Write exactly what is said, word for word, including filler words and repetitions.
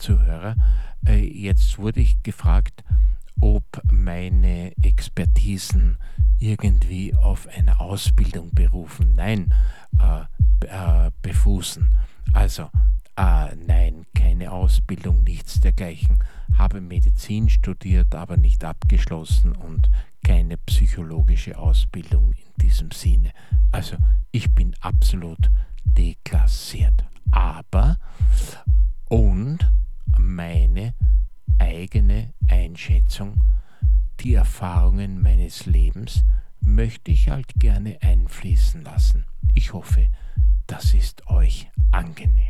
Zuhörer. Äh, jetzt wurde ich gefragt, ob meine Expertisen irgendwie auf eine Ausbildung berufen, nein, äh, äh, befußen. Also, äh, nein, keine Ausbildung, nichts dergleichen. Habe Medizin studiert, aber nicht abgeschlossen und keine psychologische Ausbildung in diesem Sinne. Also, ich bin absolut deklassiert. Aber, und meine eigene Einschätzung, die Erfahrungen meines Lebens möchte ich halt gerne einfließen lassen. Ich hoffe, das ist euch angenehm.